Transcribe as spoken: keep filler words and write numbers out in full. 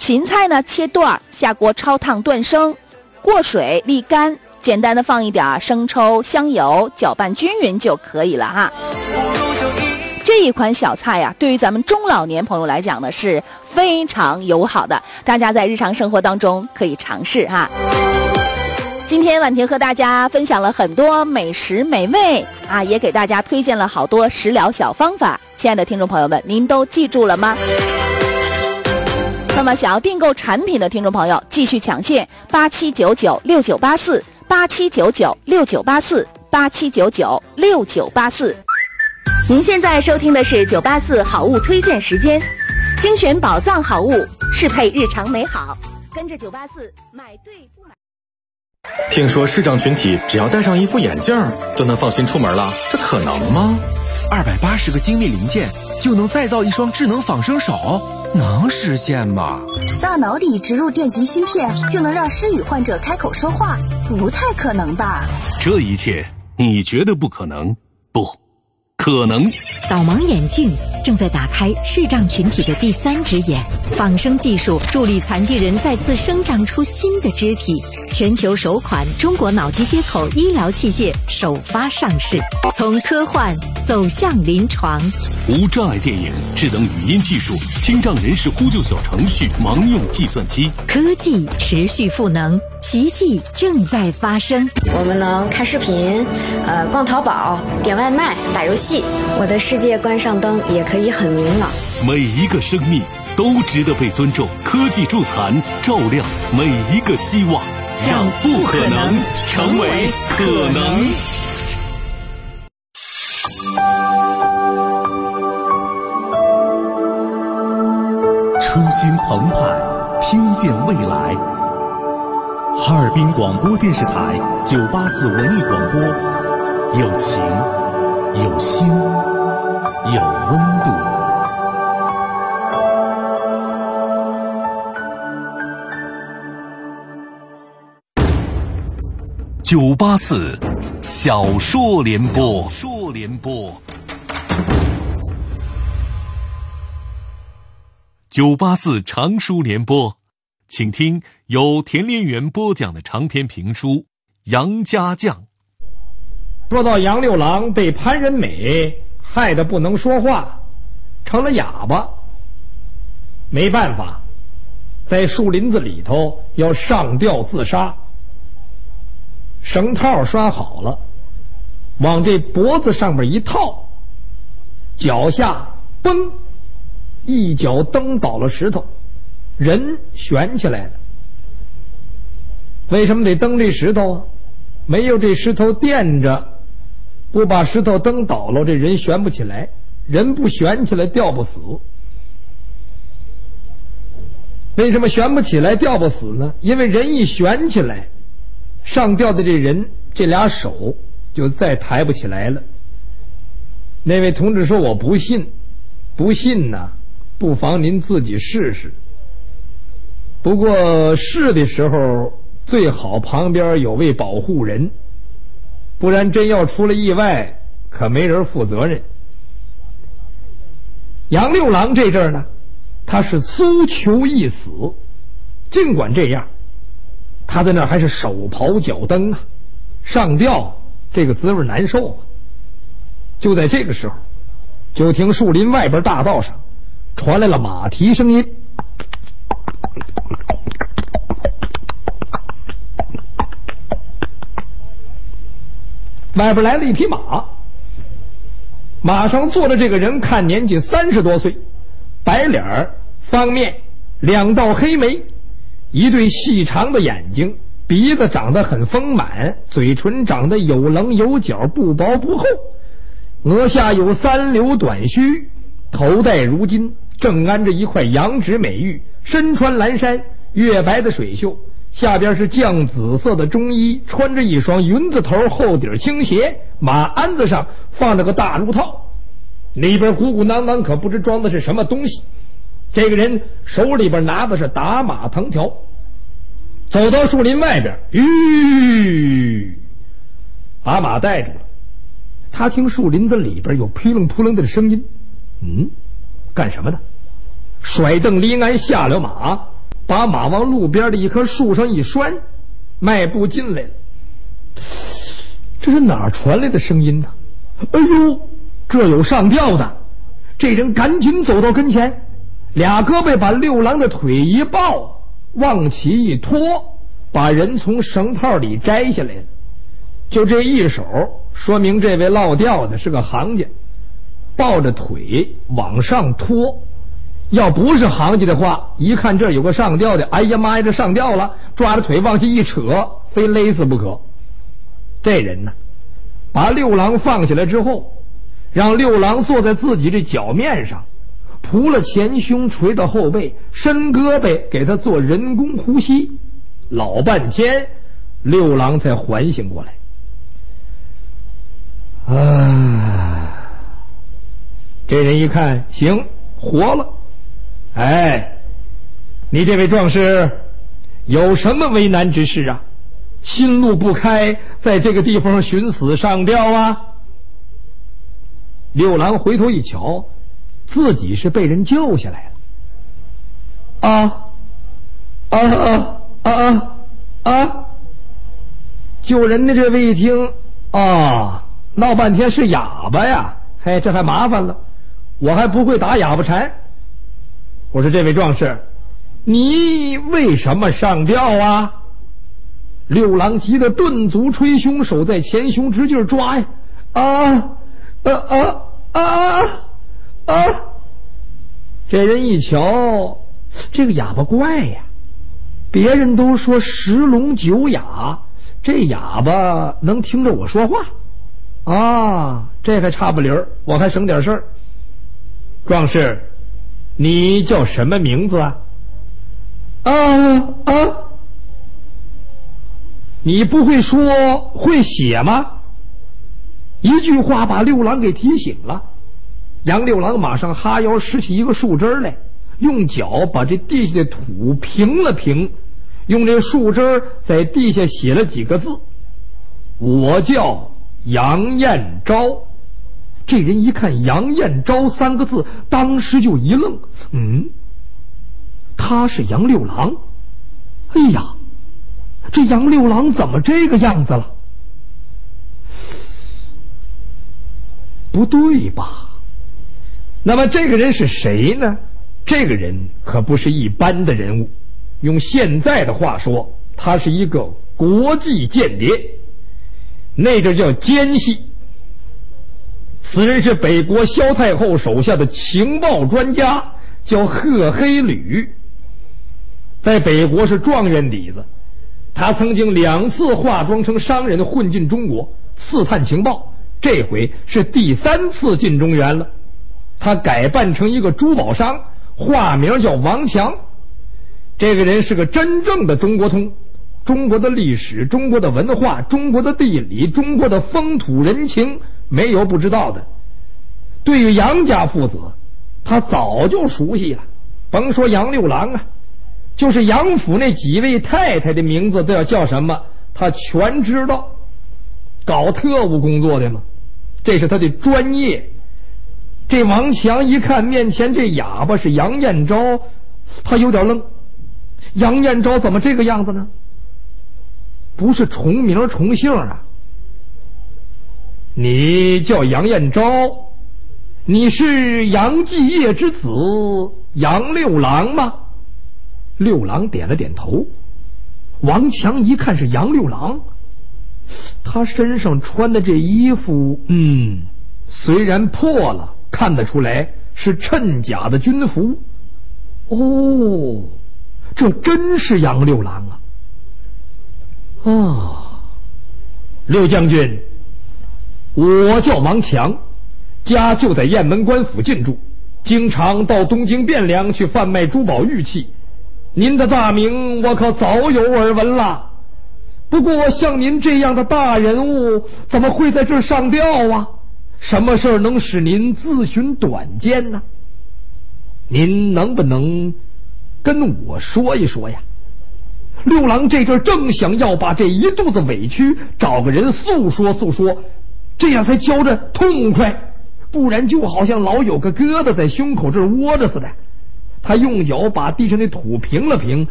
芹菜呢切段，下锅焯烫断生，过水沥干，简单的放一点生抽、香油，搅拌均匀就可以了哈。这一款小菜呀、啊，对于咱们中老年朋友来讲呢是非常友好的，大家在日常生活当中可以尝试哈。今天婉婷和大家分享了很多美食美味啊，也给大家推荐了好多食疗小方法。亲爱的听众朋友们，您都记住了吗？那么想要订购产品的听众朋友，继续抢线八七九九六九八四八七九九六九八四八七九九六九八四。您现在收听的是九八四好物推荐时间，精选宝藏好物，适配日常美好，跟着九八四买对不买。 听说视障群体只要戴上一副眼镜就能放心出门了，这可能吗？ 二百八十个精密零件就能再造一双智能仿生手，能实现吗？ 大脑里植入电极芯片就能让失语患者开口说话，不太可能吧？ 这一切你觉得不可能？不可能。 导盲眼镜正在打开视障群体的第三只眼，仿生技术助力残疾人再次生长出新的肢体。全球首款中国脑机接口医疗器械首发上市，从科幻走向临床。 无障碍电影、智能语音技术、听障人士呼救小程序、盲用计算机， 科技持续赋能，奇迹正在发生。 我们能看视频，呃，逛淘宝、点外卖、打游戏，我的世界关上灯也可以很明朗。 每一个生命都值得被尊重，科技助残，照亮每一个希望，让不可能成为可能。 初心澎湃，听见未来。哈尔滨广播电视台九八四文艺广播，有情，有心，有温度。 九八四小说联播，小说联播。九八四长书联播，请听由田连元播讲的长篇评书《杨家将》。 说到杨六郎被潘仁美害得不能说话，成了哑巴，没办法，在树林子里头要上吊自杀。绳套拴好了，往这脖子上面一套，脚下嘣一脚蹬倒了石头，人悬起来了。为什么得蹬这石头啊？没有这石头垫着，不把石头蹬倒了，这人悬不起来，人不悬起来吊不死。为什么悬不起来吊不死呢？因为人一悬起来，上吊的这人这俩手就再抬不起来了。那位同志说我不信，不信呢，不妨您自己试试。不过试的时候最好旁边有位保护人，不然真要出了意外可没人负责任。杨六郎这阵儿呢，他是苏求一死，尽管这样他在那儿还是手刨脚蹬啊，上吊这个滋味难受啊。就在这个时候，就听树林外边大道上传来了马蹄声音。外边来了一匹马，马上坐着这个人看年纪三十多岁，白脸儿方面，两道黑眉，一对细长的眼睛，鼻子长得很丰满，嘴唇长得有棱有角，不薄不厚，额下有三绺短须，头戴如巾，正安着一块羊脂美玉，身穿蓝衫，月白的水袖，下边是绛紫色的中衣，穿着一双云字头厚底青鞋，马鞍子上放着个大褥套，里边鼓鼓囊囊，可不知装的是什么东西。这个人手里边拿的是打马藤条，走到树林外边，吁，把马带住了。他听树林子里边有扑棱扑棱的声音，嗯，干什么呢？甩蹬离鞍下了马， 把马往路边的一棵树上一拴，迈步进来了。这是哪儿传来的声音呢？哎呦，这有上吊的！这人赶紧走到跟前，俩胳膊把六郎的腿一抱，往起一拖，把人从绳套里摘下来了。就这一手，说明这位落吊的是个行家，抱着腿往上拖。要不是行家的话，一看这有个上吊的，哎呀妈呀，这上吊了，抓着腿往下一扯，非勒死不可。这人呢，把六郎放下来之后，让六郎坐在自己这脚面上，扑了前胸，垂到后背，伸胳膊给他做人工呼吸。老半天，六郎才缓醒过来。啊，这人一看，行，活了。哎，你这位壮士有什么为难之事啊？心路不开，在这个地方寻死上吊啊？六郎回头一瞧，自己是被人救下来了。啊啊啊啊啊啊！救人的这位一听，啊，闹半天是哑巴呀！嘿，这还麻烦了，我还不会打哑巴蝉。我说这位壮士，你为什么上吊啊？六郎急得顿足捶胸，手在前胸直劲抓呀！啊啊啊啊啊！这人一瞧，这个哑巴怪呀，别人都说十聋九哑，这哑巴能听着我说话啊，这还差不离儿，我还省点事儿。壮士，你叫什么名字啊？啊啊！你不会说会写吗？一句话把六郎给提醒了。杨六郎马上哈腰拾起一个树枝来，用脚把这地下的土平了平，用这树枝在地下写了几个字：我叫杨彦昭。这人一看杨彦昭三个字，当时就一愣，嗯，他是杨六郎。哎呀，这杨六郎怎么这个样子了？不对吧？那么这个人是谁呢？这个人可不是一般的人物，用现在的话说，他是一个国际间谍，那个叫奸细。此人是北国萧太后手下的情报专家，叫贺黑吕，在北国是状元底子。他曾经两次化妆成商人混进中国刺探情报，这回是第三次进中原了。他改扮成一个珠宝商，化名叫王强。这个人是个真正的中国通，中国的历史、中国的文化、中国的地理、中国的风土人情，没有不知道的。对于杨家父子，他早就熟悉了。甭说杨六郎啊，就是杨府那几位太太的名字都要叫什么，他全知道。搞特务工作的嘛，这是他的专业。这王强一看面前这哑巴是杨彦昭，他有点愣。杨彦昭怎么这个样子呢？不是重名重姓啊？你叫杨彦昭，你是杨继业之子杨六郎吗？六郎点了点头。王强一看是杨六郎，他身上穿的这衣服，嗯，虽然破了，看得出来是衬甲的军服。哦，这真是杨六郎啊！啊，六将军，我叫王强，家就在雁门关府近住，经常到东京汴梁去贩卖珠宝玉器。您的大名我可早有耳闻了，不过像您这样的大人物，怎么会在这儿上吊啊？什么事儿能使您自寻短见呢？您能不能跟我说一说呀？六郎这阵正想要把这一肚子委屈找个人诉说诉说，这样才觉着痛快，不然就好像老有个疙瘩在胸口这儿窝着似的。他用脚把地上的土平了平，